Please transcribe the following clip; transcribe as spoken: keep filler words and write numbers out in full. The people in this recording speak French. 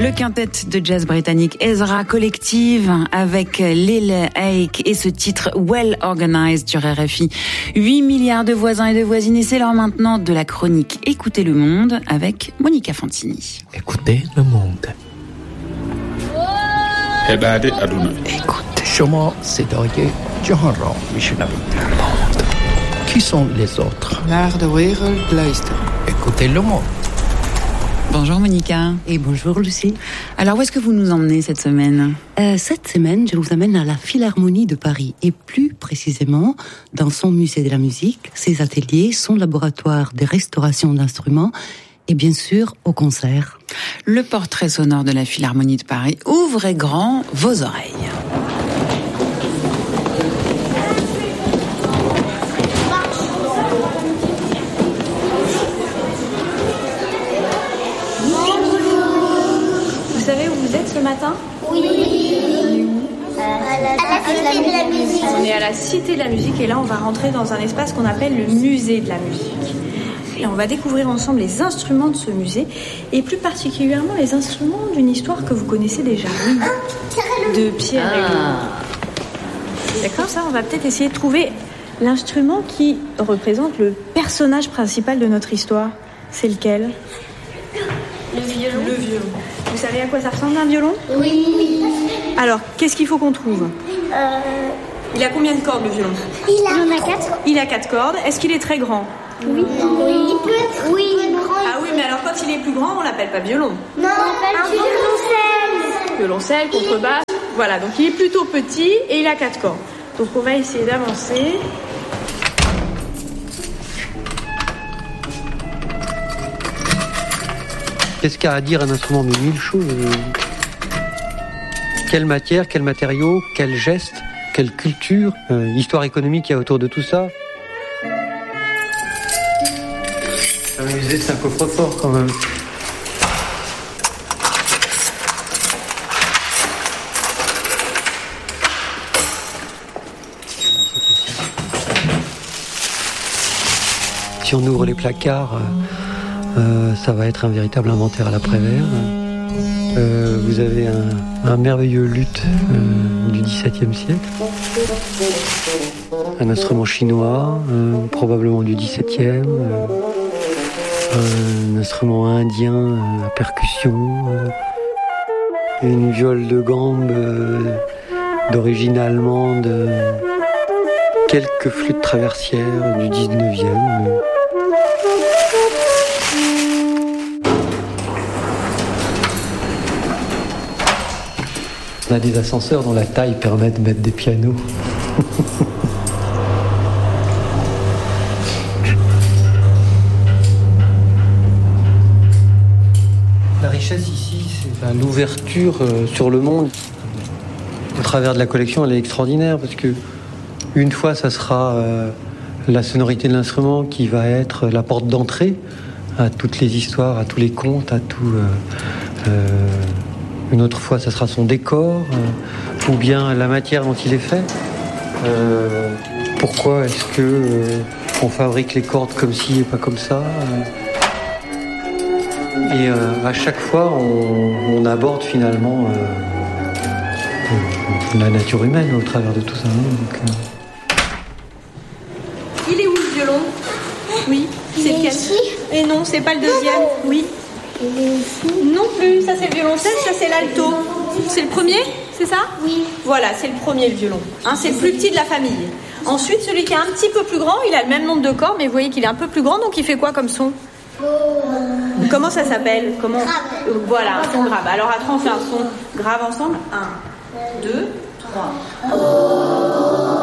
Le quintet de jazz britannique Ezra Collective avec Lil Ake et ce titre Well Organized sur R F I. huit milliards de voisins et de voisines et c'est l'heure maintenant de la chronique Écoutez le monde avec Monica Fantini. Écoutez le monde. Écoutez. شما صدای جهان را میشنوید. Qui sont les autres? Naar de wereld luisteren. Écoutez le monde. Bonjour Monica. Et bonjour Lucie. Alors où est-ce que vous nous emmenez cette semaine ? euh, Cette semaine, je vous amène à la Philharmonie de Paris et plus précisément dans son musée de la musique, ses ateliers, son laboratoire de restauration d'instruments et bien sûr au concert. Le portrait sonore de la Philharmonie de Paris. Ouvrez grand vos oreilles. Vous savez où vous êtes ce matin ? Oui. À la, à la Cité de la Musique. On est à la Cité de la Musique et là on va rentrer dans un espace qu'on appelle le musée de la musique. Et on va découvrir ensemble les instruments de ce musée et plus particulièrement les instruments d'une histoire que vous connaissez déjà. Oui. De Pierre et Louis. D'accord, ça on va peut-être essayer de trouver l'instrument qui représente le personnage principal de notre histoire. C'est lequel ? Le violon. Le violon. Vous savez à quoi ça ressemble un violon ? Oui. Alors, qu'est-ce qu'il faut qu'on trouve ? Euh... Il a combien de cordes le violon ? Il a... Il en a quatre. Il a quatre cordes. Est-ce qu'il est très grand ? Oui. Oui. Il peut être oui. grand. Ah oui, mais alors quand il est plus grand, on l'appelle pas violon. Non, on l'appelle un violoncelle. Violoncelle, contrebasse. Voilà, donc il est plutôt petit et il a quatre cordes. Donc on va essayer d'avancer. Qu'est-ce qu'a à dire un instrument ? Mais mille choses. Quelle matière, quel matériau, quel geste, quelle culture, euh, histoire économique il y a autour de tout ça. Un musée, c'est un coffre-fort quand même. Si on ouvre les placards, euh, euh, ça va être un véritable inventaire à l'après-vert. Euh, vous avez un, un merveilleux luth euh, du dix-septième siècle, un instrument chinois, euh, probablement du dix-septième, euh, un instrument indien euh, à percussion, euh, une viole de gambe euh, d'origine allemande, euh, quelques flûtes traversières du dix-neuvième. Euh, On a des ascenseurs dont la taille permet de mettre des pianos. La richesse ici, c'est l'ouverture sur le monde. Au travers de la collection, elle est extraordinaire parce que une fois, ça sera euh, la sonorité de l'instrument qui va être la porte d'entrée à toutes les histoires, à tous les contes, à tout. Euh, euh, Une autre fois, ça sera son décor, euh, ou bien la matière dont il est fait. Euh, pourquoi est-ce que euh, on fabrique les cordes comme ci et pas comme ça euh, Et euh, à chaque fois, on, on aborde finalement euh, la nature humaine au travers de tout ça. Donc, euh... Il est où le violon ? Oui, c'est lequel ? Et non, c'est pas le deuxième. Oui. Non plus, ça c'est le violoncelle, ça c'est l'alto. C'est le premier, c'est ça ? Oui. Voilà, c'est le premier le violon. Hein, c'est le plus petit de la famille. Ensuite, celui qui est un petit peu plus grand, il a le même nombre de cordes, mais vous voyez qu'il est un peu plus grand, donc il fait quoi comme son ? Oh. Comment ça s'appelle ? Comment ? Grave. Euh, voilà, un son grave. Alors attends, on fait un son grave ensemble. Un, deux, trois. Oh.